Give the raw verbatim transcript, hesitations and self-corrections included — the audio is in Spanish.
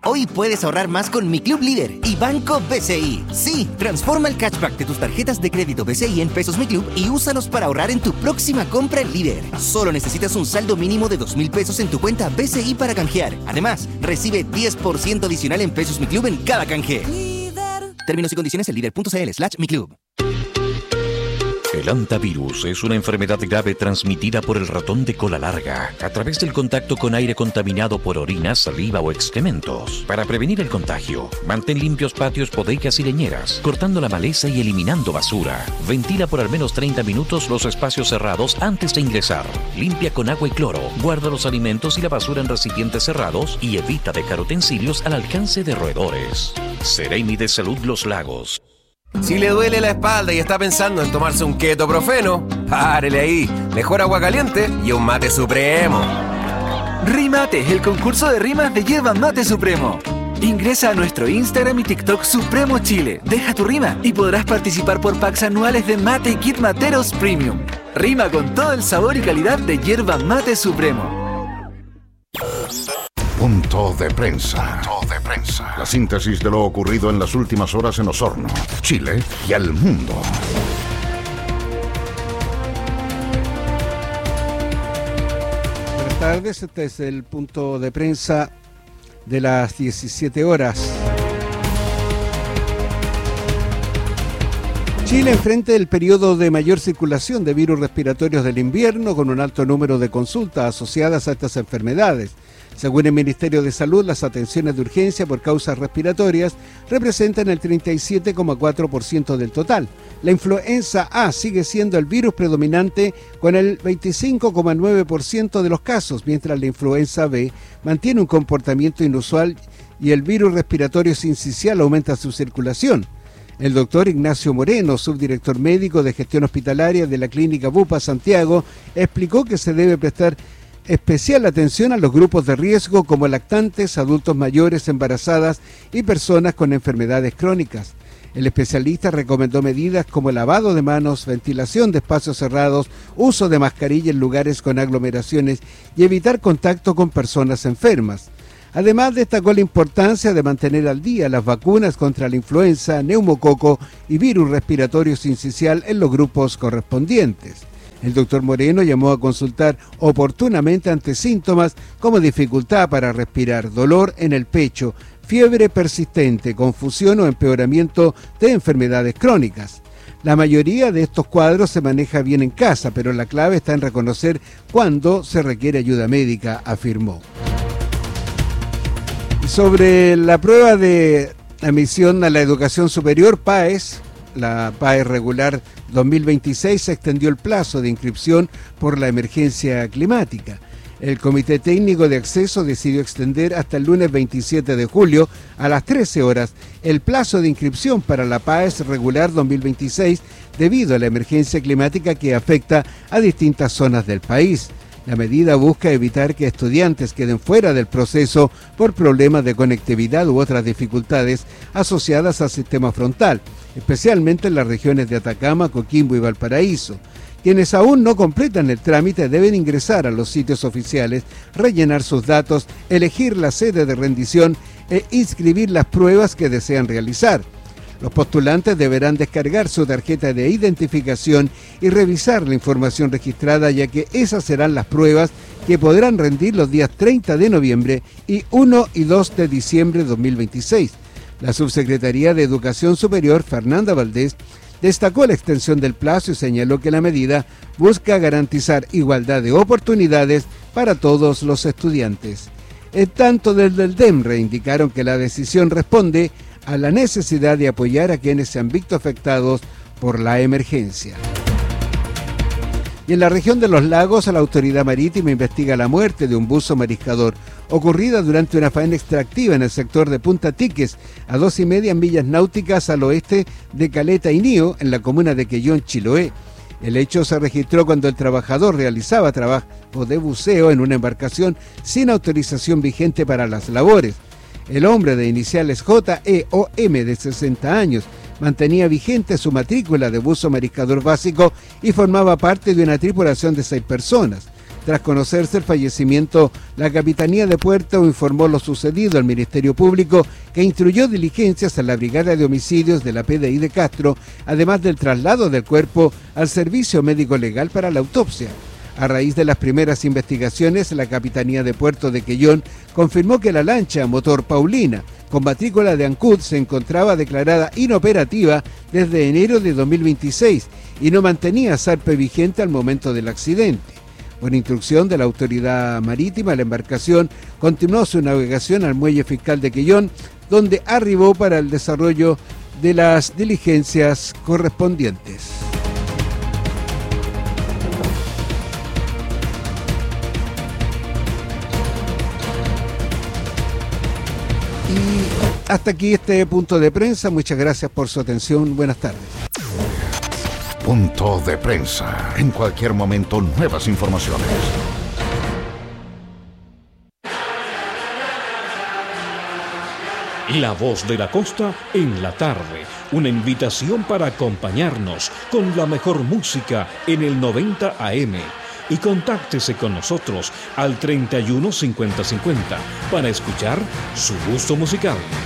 Hoy puedes ahorrar más con Mi Club Líder y Banco B C I. Sí, transforma el cashback de tus tarjetas de crédito B C I en pesos Mi Club y úsalos para ahorrar en tu próxima compra en Líder. Solo necesitas un saldo mínimo de dos mil pesos en tu cuenta B C I para canjear. Además, recibe diez por ciento adicional en pesos Mi Club en cada canje. Líder. Términos y condiciones en líder.cl slash Mi Club. El hantavirus es una enfermedad grave transmitida por el ratón de cola larga a través del contacto con aire contaminado por orina, saliva o excrementos. Para prevenir el contagio, mantén limpios patios, bodegas y leñeras, cortando la maleza y eliminando basura. Ventila por al menos treinta minutos los espacios cerrados antes de ingresar. Limpia con agua y cloro. Guarda los alimentos y la basura en recipientes cerrados y evita dejar utensilios al alcance de roedores. Seremi de Salud Los Lagos. Si le duele la espalda y está pensando en tomarse un ketoprofeno, párele ahí. Mejor agua caliente y un mate supremo. Rimate, el concurso de rimas de Yerba Mate Supremo. Ingresa a nuestro Instagram y TikTok Supremo Chile. Deja tu rima y podrás participar por packs anuales de mate y kit materos premium. Rima con todo el sabor y calidad de Yerba Mate Supremo. Punto de prensa. Punto de prensa. La síntesis de lo ocurrido en las últimas horas en Osorno, Chile y al mundo. Buenas tardes, este es el punto de prensa de las diecisiete horas. Chile enfrenta el periodo de mayor circulación de virus respiratorios del invierno con un alto número de consultas asociadas a estas enfermedades. Según el Ministerio de Salud, las atenciones de urgencia por causas respiratorias representan el treinta y siete coma cuatro por ciento del total. La influenza A sigue siendo el virus predominante con el veinticinco coma nueve por ciento de los casos, mientras la influenza B mantiene un comportamiento inusual y el virus respiratorio sincicial aumenta su circulación. El doctor Ignacio Moreno, subdirector médico de gestión hospitalaria de la Clínica Bupa Santiago, explicó que se debe prestar especial atención a los grupos de riesgo como lactantes, adultos mayores, embarazadas y personas con enfermedades crónicas. El especialista recomendó medidas como lavado de manos, ventilación de espacios cerrados, uso de mascarilla en lugares con aglomeraciones y evitar contacto con personas enfermas. Además, destacó la importancia de mantener al día las vacunas contra la influenza, neumococo y virus respiratorio sincicial en los grupos correspondientes. El doctor Moreno llamó a consultar oportunamente ante síntomas como dificultad para respirar, dolor en el pecho, fiebre persistente, confusión o empeoramiento de enfermedades crónicas. La mayoría de estos cuadros se maneja bien en casa, pero la clave está en reconocer cuándo se requiere ayuda médica, afirmó. Y sobre la prueba de admisión a la educación superior, PAES, la PAES regular dos mil veintiséis, se extendió el plazo de inscripción por la emergencia climática. El Comité Técnico de Acceso decidió extender hasta el lunes veintisiete de julio a las trece horas el plazo de inscripción para la PAES regular dos mil veintiséis debido a la emergencia climática que afecta a distintas zonas del país. La medida busca evitar que estudiantes queden fuera del proceso por problemas de conectividad u otras dificultades asociadas al sistema frontal, especialmente en las regiones de Atacama, Coquimbo y Valparaíso. Quienes aún no completan el trámite deben ingresar a los sitios oficiales, rellenar sus datos, elegir la sede de rendición e inscribir las pruebas que desean realizar. Los postulantes deberán descargar su tarjeta de identificación y revisar la información registrada, ya que esas serán las pruebas que podrán rendir los días treinta de noviembre y uno y dos de diciembre de dos mil veintiséis. La Subsecretaría de Educación Superior, Fernanda Valdés, destacó la extensión del plazo y señaló que la medida busca garantizar igualdad de oportunidades para todos los estudiantes. En tanto, desde el D E M reivindicaron que la decisión responde a la necesidad de apoyar a quienes se han visto afectados por la emergencia. Y en la región de los lagos, la autoridad marítima investiga la muerte de un buzo mariscador ocurrida durante una faena extractiva en el sector de Punta Tiques, a dos y media millas náuticas al oeste de Caleta Inío, en la comuna de Quellón, Chiloé. El hecho se registró cuando el trabajador realizaba trabajo de buceo en una embarcación sin autorización vigente para las labores. El hombre de iniciales J E O M de sesenta años mantenía vigente su matrícula de buzo mariscador básico y formaba parte de una tripulación de seis personas. Tras conocerse el fallecimiento, la Capitanía de Puerto informó lo sucedido al Ministerio Público, que instruyó diligencias a la Brigada de Homicidios de la P D I de Castro, además del traslado del cuerpo al Servicio Médico Legal para la autopsia. A raíz de las primeras investigaciones, la Capitanía de Puerto de Quellón confirmó que la lancha motor Paulina, con matrícula de Ancud, se encontraba declarada inoperativa desde enero de dos mil veintiséis y no mantenía zarpe vigente al momento del accidente. Por instrucción de la autoridad marítima, la embarcación continuó su navegación al muelle fiscal de Quellón, donde arribó para el desarrollo de las diligencias correspondientes. Y hasta aquí este punto de prensa. Muchas gracias por su atención. Buenas tardes. Punto de prensa. En cualquier momento, nuevas informaciones. La voz de la costa en la tarde. Una invitación para acompañarnos con la mejor música en el noventa A M. Y contáctese con nosotros al treinta y uno cincuenta cincuenta para escuchar su gusto musical.